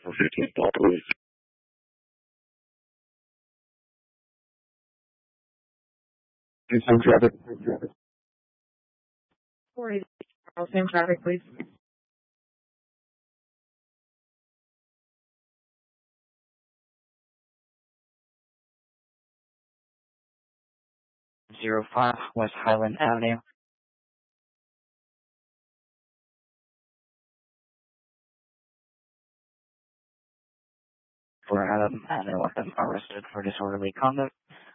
for 15th ball, please. Same traffic. 480, same traffic, please. Zero 05 West Highland Avenue. For Adam, and 11 arrested for disorderly conduct.